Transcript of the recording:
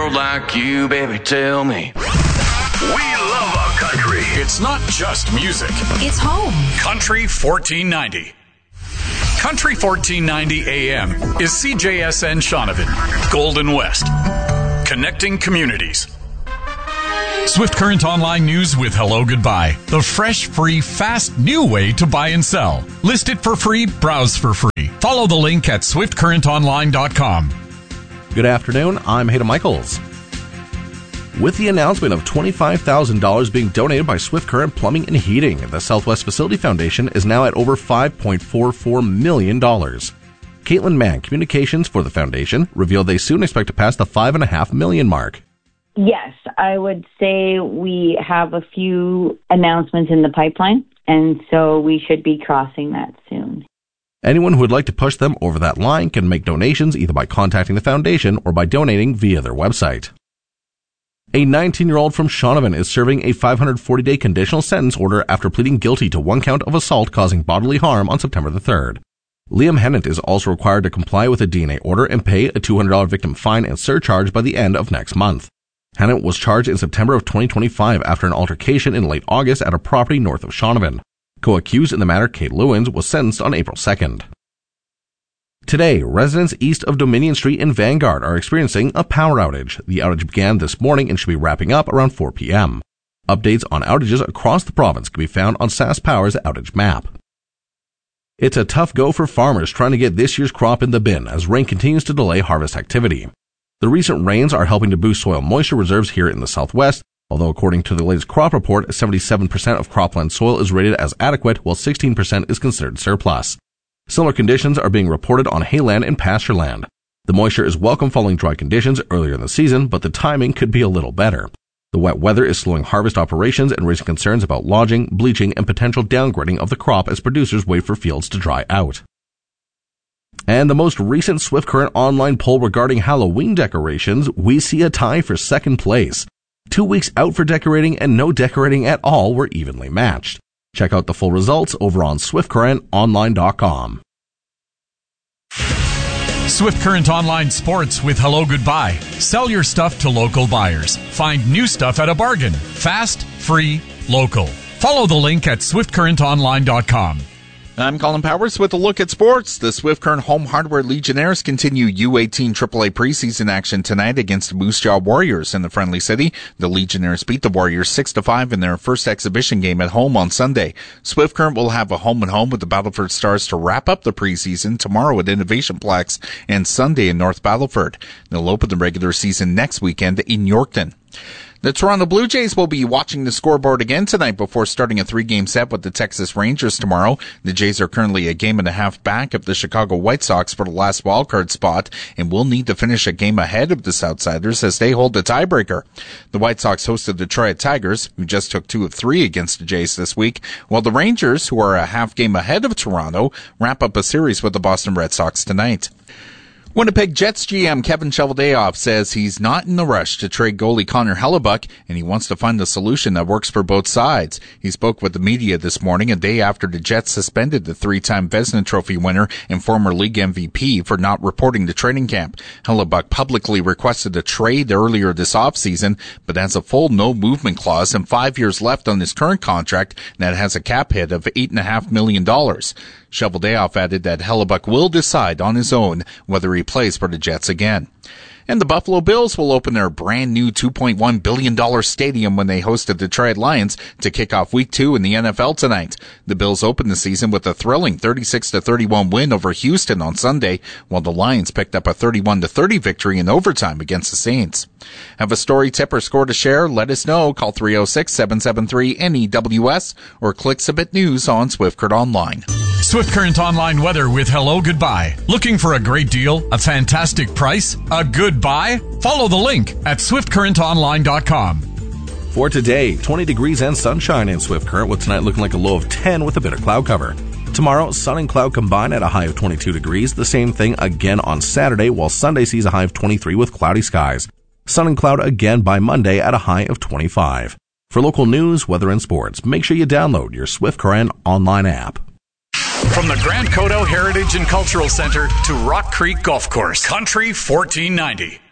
world like you, baby, tell me. We love our country. It's not just music. It's home. Country 1490. Country 1490 AM is CJSN Shaunavon, Golden West. Connecting communities. Swift Current Online News with Hello Goodbye. The fresh, free, fast, new way to buy and sell. List it for free, browse for free. Follow the link at swiftcurrentonline.com. Good afternoon, I'm Hayden Michaels. With the announcement of $25,000 being donated by Swift Current Plumbing and Heating, the Southwest Facility Foundation is now at over $5.44 million. Caitlin Mann, Communications for the Foundation, revealed they soon expect to pass the $5.5 million mark. Yes, I would say we have a few announcements in the pipeline, and so we should be crossing that soon. Anyone who would like to push them over that line can make donations either by contacting the foundation or by donating via their website. A 19-year-old from Shaunavon is serving a 540-day conditional sentence order after pleading guilty to one count of assault causing bodily harm on September the 3rd. Liam Hennant is also required to comply with a DNA order and pay a $200 victim fine and surcharge by the end of next month. Hennant was charged in September of 2025 after an altercation in late August at a property north of Shaunavon. Co-accused in the matter, Kate Lewins, was sentenced on April 2nd. Today, residents east of Dominion Street in Vanguard are experiencing a power outage. The outage began this morning and should be wrapping up around 4 p.m. Updates on outages across the province can be found on SAS Power's outage map. It's a tough go for farmers trying to get this year's crop in the bin as rain continues to delay harvest activity. The recent rains are helping to boost soil moisture reserves here in the Southwest, although according to the latest crop report, 77% of cropland soil is rated as adequate, while 16% is considered surplus. Similar conditions are being reported on hayland and pastureland. The moisture is welcome following dry conditions earlier in the season, but the timing could be a little better. The wet weather is slowing harvest operations and raising concerns about lodging, bleaching, and potential downgrading of the crop as producers wait for fields to dry out. And the most recent Swift Current online poll regarding Halloween decorations, we see a tie for second place. 2 weeks out for decorating and no decorating at all were evenly matched. Check out the full results over on swiftcurrentonline.com. Swift Current Online Sports with Hello Goodbye. Sell your stuff to local buyers. Find new stuff at a bargain. Fast, free, local. Follow the link at swiftcurrentonline.com. I'm Colin Powers with a look at sports. The Swift Current Home Hardware Legionnaires continue U18 AAA preseason action tonight against the Moose Jaw Warriors in the Friendly City. The Legionnaires beat the Warriors 6-5 in their first exhibition game at home on Sunday. Swift Current will have a home-and-home with the Battleford Stars to wrap up the preseason tomorrow at Innovation Plex and Sunday in North Battleford. They'll open the regular season next weekend in Yorkton. The Toronto Blue Jays will be watching the scoreboard again tonight before starting a 3-game set with the Texas Rangers tomorrow. The Jays are currently a game and a half back of the Chicago White Sox for the last wildcard spot and will need to finish a game ahead of the Southsiders as they hold the tiebreaker. The White Sox host the Detroit Tigers, who just took 2 of 3 against the Jays this week, while the Rangers, who are a half game ahead of Toronto, wrap up a series with the Boston Red Sox tonight. Winnipeg Jets GM Kevin Cheveldayoff says he's not in the rush to trade goalie Connor Hellebuyck, and he wants to find a solution that works for both sides. He spoke with the media this morning, a day after the Jets suspended the 3-time Vezina Trophy winner and former league MVP for not reporting to training camp. Hellebuyck publicly requested a trade earlier this offseason, but has a full no-movement clause and 5 years left on his current contract that has a cap hit of $8.5 million. Cheveldayoff added that Hellebuyck will decide on his own whether he plays for the Jets again. And the Buffalo Bills will open their brand new $2.1 billion stadium when they host the Detroit Lions to kick off Week 2 in the NFL tonight. The Bills opened the season with a thrilling 36-31 win over Houston on Sunday, while the Lions picked up a 31-30 victory in overtime against the Saints. Have a story, tip, or score to share? Let us know. Call 306-773-NEWS or click Submit News on Swift Current Online. Swift Current Online weather with Hello Goodbye. Looking for a great deal, a fantastic price, a good buy? Follow the link at swiftcurrentonline.com. For today, 20 degrees and sunshine in Swift Current, with tonight looking like a low of 10 with a bit of cloud cover. Tomorrow, sun and cloud combine at a high of 22 degrees. The same thing again on Saturday, while Sunday sees a high of 23 with cloudy skies. Sun and cloud again by Monday at a high of 25. For local news, weather, and sports, make sure you download your Swift Current online app. From the Grand Coteau Heritage and Cultural Center to Rock Creek Golf Course, Country 1490.